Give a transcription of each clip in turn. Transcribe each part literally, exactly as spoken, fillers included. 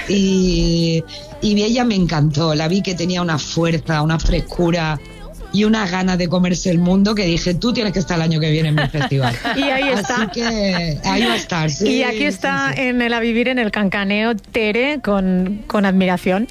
y, y ella me encantó. La vi que tenía una fuerza, una frescura y unas ganas de comerse el mundo que dije, tú tienes que estar el año que viene en mi festival. Y ahí está. Así que ahí va a estar. Sí, y aquí está sí, sí. en el A Vivir, en el Cancaneo, Tere, con, con admiración.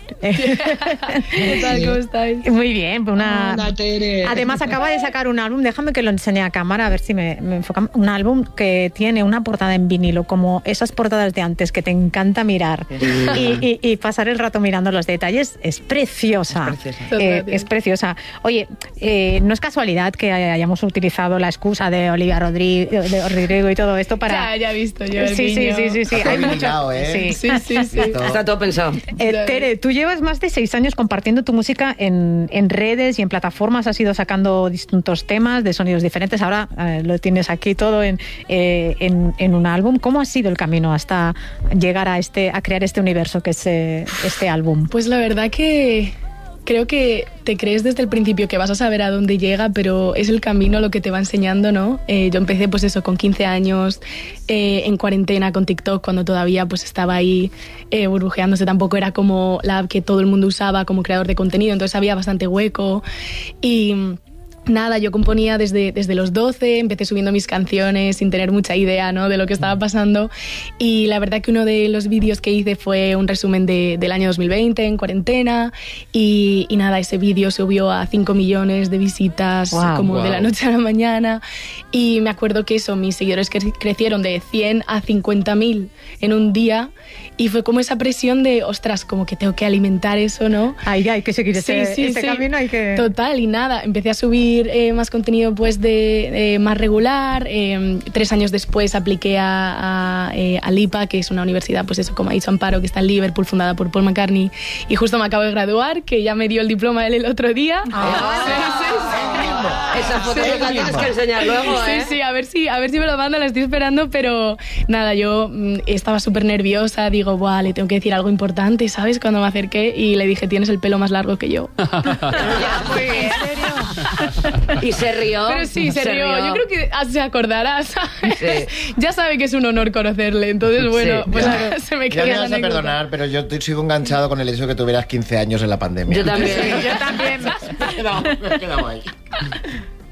¿Qué tal? ¿Cómo estáis? Muy bien. Una... Hola, Tere. Además, acaba de sacar un álbum, déjame que lo enseñe a cámara, a ver si me, me enfoca. Un álbum que tiene una portada en vinilo, como esas portadas de antes que te encanta mirar y, y, y pasar el rato mirando los detalles. Es preciosa. Es preciosa. Eh, es preciosa. Oye, eh, no es casualidad que hayamos utilizado la excusa de Olivia Rodrigo, de Rodrigo y todo esto para... Ya, ya he visto yo el Sí, sí, guiño. sí, sí, sí. Está Hay todo mucho... hilado, ¿eh? Sí. Sí, sí, sí. Está todo pensado. Eh, Tere, tú llevas más de seis años compartiendo tu música en, en redes y en plataformas, has ido sacando distintos temas de sonidos diferentes, ahora eh, lo tienes aquí todo en, eh, en, en un álbum. ¿Cómo ha sido el camino hasta llegar a, este, a crear este universo que es eh, este álbum? Pues la verdad que creo que te crees desde el principio que vas a saber a dónde llega, pero es el camino lo que te va enseñando, ¿no? Eh, yo empecé pues eso con quince años, eh, en cuarentena con TikTok, cuando todavía pues estaba ahí eh, burbujeándose, tampoco era como la app que todo el mundo usaba como creador de contenido, entonces había bastante hueco y... Nada, yo componía desde, desde los doce, empecé subiendo mis canciones sin tener mucha idea, ¿no?, de lo que estaba pasando, y la verdad que uno de los vídeos que hice fue un resumen de, del año dos mil veinte en cuarentena y, y nada, ese vídeo subió a cinco millones de visitas, wow, como wow. de la noche a la mañana, y me acuerdo que eso, mis seguidores cre- crecieron de cien a cincuenta mil en un día y fue como esa presión de, ostras, como que tengo que alimentar eso, ¿no? Hay, hay que seguir ese, sí, sí, ese sí. camino, hay que... Total, y nada, empecé a subir Eh, más contenido pues de eh, más regular. Eh, tres años después apliqué a, a, eh, a LIPA, que es una universidad, pues eso, como ha dicho Amparo, que está en Liverpool, fundada por Paul McCartney, y justo me acabo de graduar, que ya me dio el diploma él el otro día. Ah, sí, sí, sí. Esa foto sí, la tienes que enseñar luego, ¿eh? Sí, sí, a ver si, a ver si me lo manda, la estoy esperando, pero nada, yo mm, estaba súper nerviosa, digo, buah, le tengo que decir algo importante, ¿sabes? Cuando me acerqué y le dije, tienes el pelo más largo que yo. Muy bien. Y se rió. Pero sí, se, se rió. rió. Yo creo que se acordará, ¿sabes? Sí. Ya sabe que es un honor conocerle, entonces bueno, sí, pues ya. se me queda. Ya me vas a perdonar, pero yo te sigo enganchado con el hecho de que tuvieras quince años en la pandemia. Yo también. Sí, yo también. Me he quedado, me he quedado ahí.